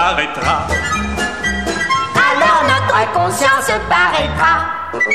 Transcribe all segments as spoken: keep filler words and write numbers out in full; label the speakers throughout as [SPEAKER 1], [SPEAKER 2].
[SPEAKER 1] s'arrêtera.
[SPEAKER 2] Alors notre conscience paraîtra.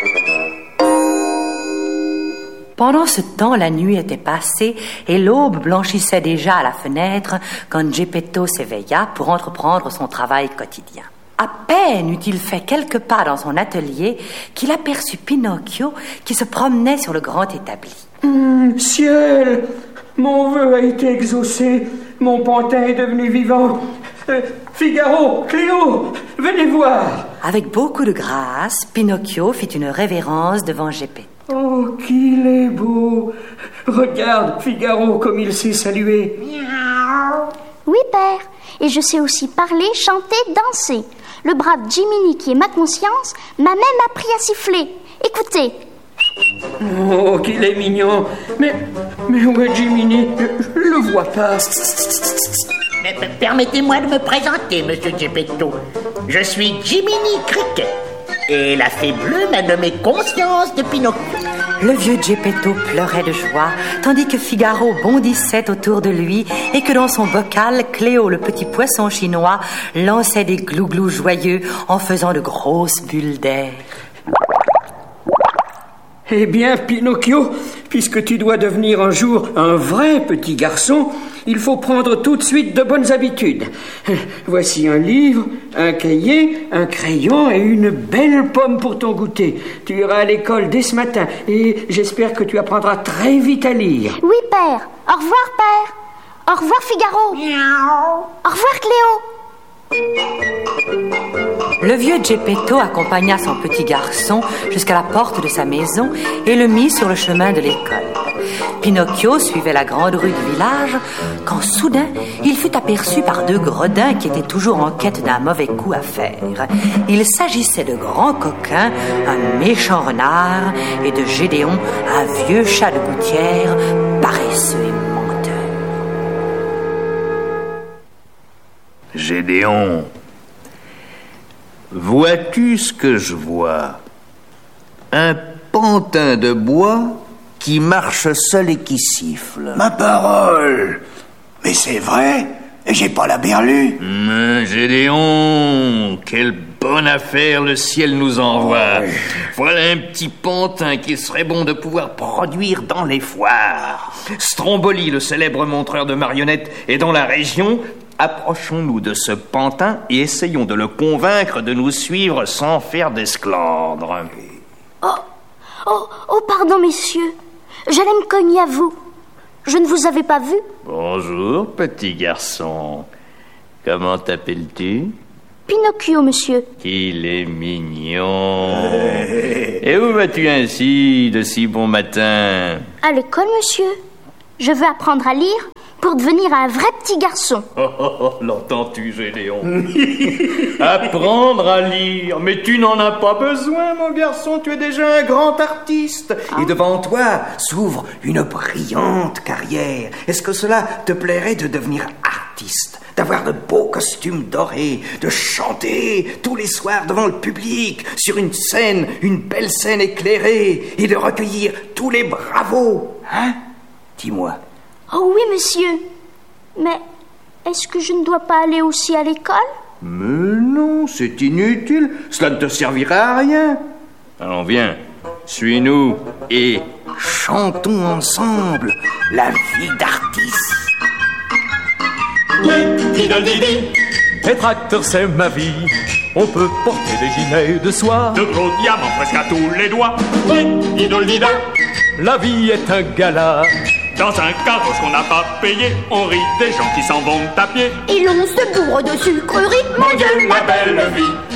[SPEAKER 3] Pendant ce temps, la nuit était passée et l'aube blanchissait déjà à la fenêtre quand Geppetto s'éveilla pour entreprendre son travail quotidien. À peine eut-il fait quelques pas dans son atelier qu'il aperçut Pinocchio qui se promenait sur le grand établi.
[SPEAKER 4] Hum, ciel, mon vœu a été exaucé, mon pantin est devenu vivant. Euh, Figaro, Cléo, venez voir.
[SPEAKER 3] Avec beaucoup de grâce, Pinocchio fit une révérence devant Geppetto.
[SPEAKER 4] Oh, qu'il est beau! Regarde, Figaro, comme il sait saluer.
[SPEAKER 5] Oui, père, et je sais aussi parler, chanter, danser. Le brave Jiminy, qui est ma conscience, m'a même appris à siffler. Écoutez.
[SPEAKER 4] Oh, qu'il est mignon. Mais, mais où est Jiminy? Je le vois pas.
[SPEAKER 6] Mais, mais, permettez-moi de me présenter, monsieur Geppetto. Je suis Jiminy Cricket. Et la fée bleue m'a nommé conscience de Pinocchio.
[SPEAKER 3] Le vieux Geppetto pleurait de joie, tandis que Figaro bondissait autour de lui et que dans son bocal, Cléo, le petit poisson chinois, lançait des glouglous joyeux en faisant de grosses bulles d'air.
[SPEAKER 4] Eh bien, Pinocchio, puisque tu dois devenir un jour un vrai petit garçon, il faut prendre tout de suite de bonnes habitudes. Voici un livre, un cahier, un crayon et une belle pomme pour ton goûter. Tu iras à l'école dès ce matin et j'espère que tu apprendras très vite à lire.
[SPEAKER 5] Oui, père. Au revoir, père. Au revoir, Figaro.
[SPEAKER 6] Miaou.
[SPEAKER 5] Au revoir, Cléo.
[SPEAKER 3] Le vieux Geppetto accompagna son petit garçon jusqu'à la porte de sa maison et le mit sur le chemin de l'école. Pinocchio suivait la grande rue du village quand soudain il fut aperçu par deux gredins qui étaient toujours en quête d'un mauvais coup à faire. Il s'agissait de grands coquins, un méchant renard, et de Gédéon, un vieux chat de gouttière, paresseux et menteur.
[SPEAKER 7] Gédéon, vois-tu ce que je vois? Un pantin de bois qui marche seul et qui siffle.
[SPEAKER 8] Ma parole! Mais c'est vrai, et j'ai pas la berlue.
[SPEAKER 7] Hum, Gédéon, quelle bonne affaire le ciel nous envoie. Oh. Voilà un petit pantin qu'il serait bon de pouvoir produire dans les foires. Stromboli, le célèbre montreur de marionnettes, est dans la région. Approchons-nous de ce pantin et essayons de le convaincre de nous suivre sans faire d'esclandre.
[SPEAKER 5] Oh, oh, oh, pardon, messieurs. J'allais me cogner à vous. Je ne vous avais pas vu.
[SPEAKER 7] Bonjour, petit garçon. Comment t'appelles-tu?
[SPEAKER 5] Pinocchio, monsieur.
[SPEAKER 7] Qu'il est mignon. Et où vas-tu ainsi de si bon matin?
[SPEAKER 5] À l'école, monsieur. Je veux apprendre à lire pour devenir un vrai petit garçon.
[SPEAKER 7] Oh, oh, oh, l'entends-tu, Gédéon? Apprendre à lire? Mais tu n'en as pas besoin, mon garçon. Tu es déjà un grand artiste.
[SPEAKER 8] Ah. Et devant toi s'ouvre une brillante carrière. Est-ce que cela te plairait de devenir artiste? D'avoir de beaux costumes dorés, de chanter tous les soirs devant le public, sur une scène, une belle scène éclairée, et de recueillir tous les bravos? Hein? Dis-moi.
[SPEAKER 5] Oh oui, monsieur. Mais est-ce que je ne dois pas aller aussi à l'école?
[SPEAKER 7] Mais non, c'est inutile. Cela ne te servira à rien. Allons, viens. Suis-nous et chantons ensemble la vie d'artiste.
[SPEAKER 1] Être acteur, c'est ma vie. On peut porter des gilets de soie, de gros diamants presque à tous les doigts. Idol-dida. La vie est un gala. Dans un carrosse qu'on n'a pas payé, on rit des gens qui s'en vont à pied.
[SPEAKER 2] Et l'on se bourre de sucreries, mon Dieu, la belle vie.